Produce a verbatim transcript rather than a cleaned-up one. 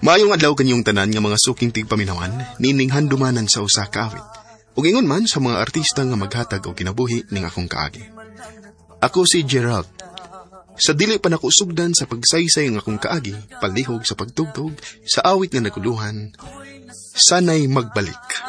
Maayong adlaw kanyong tanan nga mga suking tigpaminawan, nining handumanan sa usa ka awit. Ug ingon man sa mga artista nga maghatag og kinabuhi ning akong kaagi. Ako si Gerald. Sa dili pa nako sugdan sa pagsaysay ng akong kaagi, palihog sa pagtugtog, sa awit nga naguluhan, sanay magbalik.